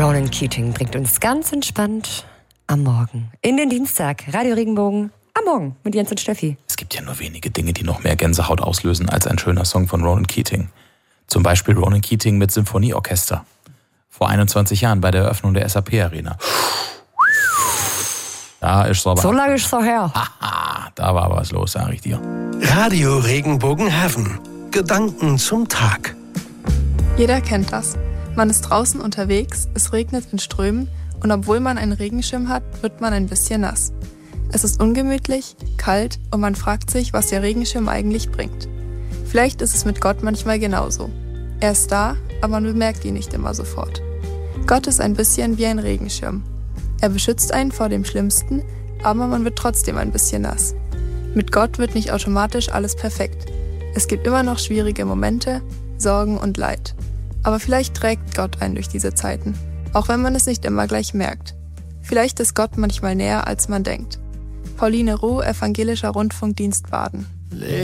Ronan Keating bringt uns ganz entspannt am Morgen in den Dienstag. Radio Regenbogen am Morgen mit Jens und Steffi. Es gibt ja nur wenige Dinge, die noch mehr Gänsehaut auslösen als ein schöner Song von Ronan Keating. Zum Beispiel Ronan Keating mit Symphonieorchester. Vor 21 Jahren bei der Eröffnung der SAP-Arena. Da ist aber. So lange ist es her. Haha, da war was los, sag ich dir. Radio Regenbogen Heaven. Gedanken zum Tag. Jeder kennt das. Man ist draußen unterwegs, es regnet in Strömen und obwohl man einen Regenschirm hat, wird man ein bisschen nass. Es ist ungemütlich, kalt und man fragt sich, was der Regenschirm eigentlich bringt. Vielleicht ist es mit Gott manchmal genauso. Er ist da, aber man bemerkt ihn nicht immer sofort. Gott ist ein bisschen wie ein Regenschirm. Er beschützt einen vor dem Schlimmsten, aber man wird trotzdem ein bisschen nass. Mit Gott wird nicht automatisch alles perfekt. Es gibt immer noch schwierige Momente, Sorgen und Leid. Aber vielleicht trägt Gott einen durch diese Zeiten, auch wenn man es nicht immer gleich merkt. Vielleicht ist Gott manchmal näher, als man denkt. Pauline Ruh, Evangelischer Rundfunkdienst Baden.